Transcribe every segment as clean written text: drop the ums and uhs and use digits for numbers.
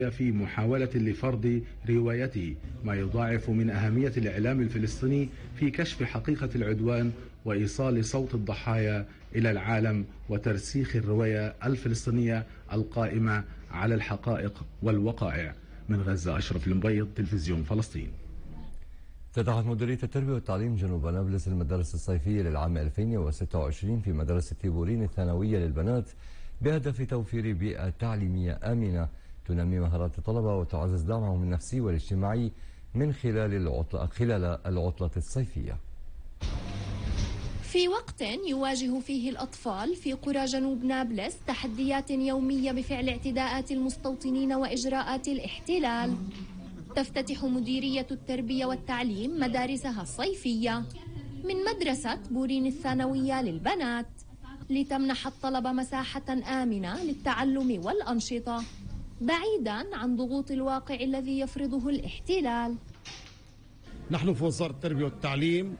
في محاولة لفرض روايته، ما يضاعف من أهمية الإعلام الفلسطيني في كشف حقيقة العدوان وإيصال صوت الضحايا إلى العالم وترسيخ الرواية الفلسطينية القائمة على الحقائق والوقائع. من غزة، أشرف المبيض، تلفزيون فلسطين. افتتحت مديرية التربية والتعليم جنوب نابلس المدارس الصيفية للعام 2026 في مدرسة تيبورين الثانوية للبنات بهدف توفير بيئة تعليمية آمنة تنمي مهارات الطلبة وتعزز دعمهم النفسي والاجتماعي من خلال العطلة الصيفية. في وقت يواجه فيه الأطفال في قرى جنوب نابلس تحديات يومية بفعل اعتداءات المستوطنين وإجراءات الاحتلال، تفتتح مديرية التربية والتعليم مدارسها الصيفية من مدرسة بورين الثانوية للبنات لتمنح الطلبة مساحة آمنة للتعلم والأنشطة بعيدا عن ضغوط الواقع الذي يفرضه الاحتلال. نحن في وزارة التربية والتعليم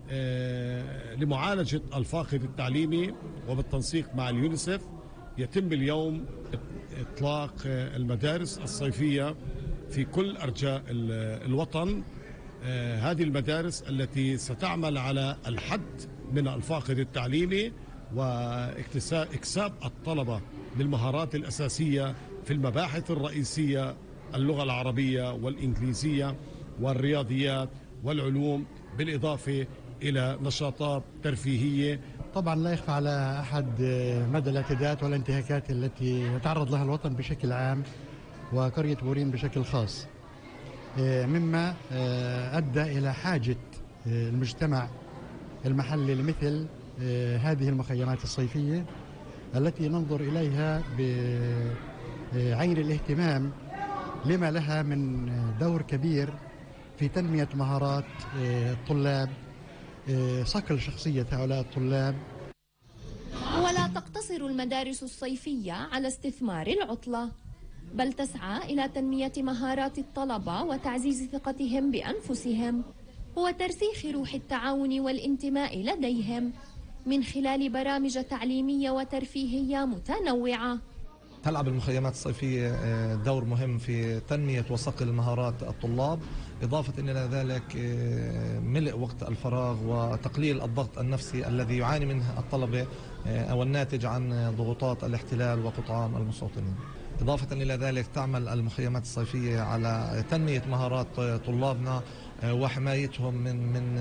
لمعالجة الفاقد التعليمي وبالتنسيق مع اليونيسف يتم اليوم إطلاق المدارس الصيفية في كل أرجاء الوطن. هذه المدارس التي ستعمل على الحد من الفاقد التعليمي واكساب الطلبة بالمهارات الأساسية في المباحث الرئيسية: اللغة العربية والإنجليزية والرياضيات والعلوم، بالإضافة إلى نشاطات ترفيهية. طبعا لا يخفى على أحد مدى الاعتداءات والانتهاكات التي يتعرض لها الوطن بشكل عام وقرية بورين بشكل خاص، مما أدى إلى حاجة المجتمع المحلي لمثل هذه المخيمات الصيفية التي ننظر إليها بعين الاهتمام لما لها من دور كبير في تنمية مهارات الطلاب، صقل شخصية هؤلاء الطلاب. ولا تقتصر المدارس الصيفية على استثمار العطلة، بل تسعى إلى تنمية مهارات الطلبة وتعزيز ثقتهم بأنفسهم وترسيخ روح التعاون والانتماء لديهم من خلال برامج تعليمية وترفيهية متنوعة. تلعب المخيمات الصيفية دور مهم في تنمية وصقل مهارات الطلاب، إضافة إلى ذلك ملء وقت الفراغ وتقليل الضغط النفسي الذي يعاني منه الطلبة أو الناتج عن ضغوطات الاحتلال وقطعان المستوطنين. إضافة إلى ذلك تعمل المخيمات الصيفية على تنمية مهارات طلابنا وحمايتهم من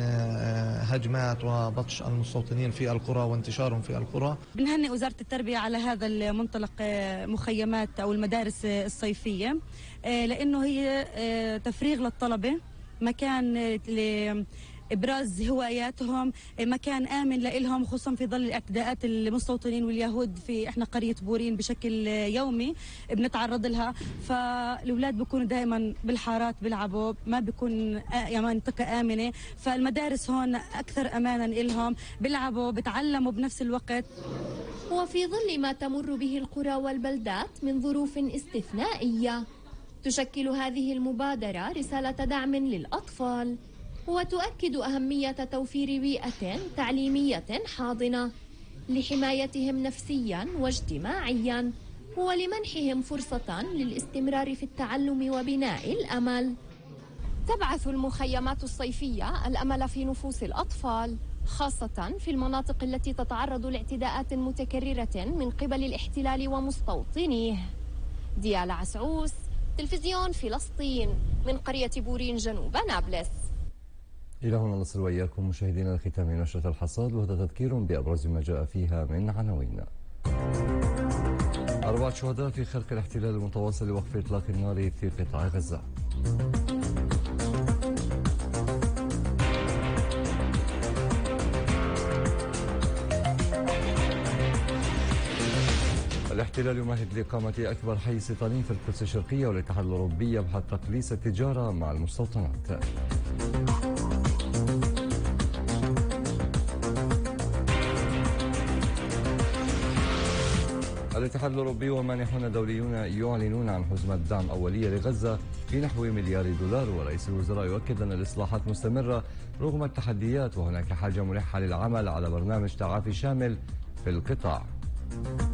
هجمات وبطش المستوطنين في القرى وانتشارهم في القرى. بنهنئ وزارة التربية على هذا المنطلق مخيمات أو المدارس الصيفية، لأنه هي تفريغ للطلبة، مكان إبراز هواياتهم، مكان آمن لإلهم، خصوصا في ظل الاعتداءات المستوطنين واليهود في إحنا قرية بورين بشكل يومي بنتعرض لها. فالأولاد بيكونوا دائما بالحارات بيلعبوا، ما بيكون منطقة آمنة، فالمدارس هون أكثر أمانا إلهم، بيلعبوا بتعلموا بنفس الوقت. وفي ظل ما تمر به القرى والبلدات من ظروف استثنائية، تشكل هذه المبادرة رسالة دعم للأطفال وتؤكد أهمية توفير بيئة تعليمية حاضنة لحمايتهم نفسيا واجتماعيا ولمنحهم فرصة للاستمرار في التعلم وبناء الأمل. تبعث المخيمات الصيفية الأمل في نفوس الأطفال، خاصة في المناطق التي تتعرض لاعتداءات متكررة من قبل الاحتلال ومستوطنيه. ديالا عسعوس، تلفزيون فلسطين، من قرية بورين جنوب نابلس. إلى هنا نصل وإياكم مشاهدينا لختام نشرة الحصاد، وهذا تذكير بأبرز ما جاء فيها من عناوين. 4 شهداء في خرق الاحتلال المتواصل لوقف إطلاق النار في قطاع غزة. الاحتلال يمهد لإقامة أكبر حي استيطاني في القدس الشرقية، والاتحاد الأوروبي يبحث تقليص التجارة مع المستوطنات. الاتحاد الأوروبي ومانحون دوليون يعلنون عن حزمة دعم أولية لغزة بنحو $1 مليار، ورئيس الوزراء يؤكد أن الإصلاحات مستمرة رغم التحديات وهناك حاجة ملحة للعمل على برنامج تعافي شامل في القطاع.